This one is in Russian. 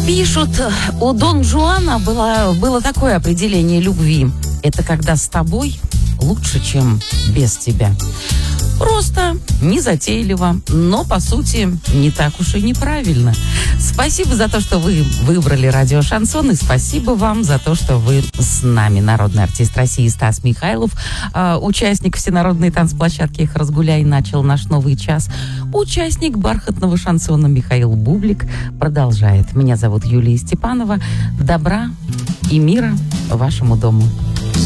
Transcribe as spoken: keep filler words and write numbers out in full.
Пишут, у Дон Жуана было, было такое определение любви. Это когда с тобой лучше, чем без тебя. Просто, незатейливо, но, по сути, не так уж и неправильно. Спасибо за то, что вы выбрали радио «Шансон», и спасибо вам за то, что вы с нами. Народный артист России Стас Михайлов, э, участник всенародной танцплощадки «Эх, разгуляй», начал наш новый час. Участник бархатного шансона Михаил Бублик продолжает. Меня зовут Юлия Степанова. Добра и мира вашему дому.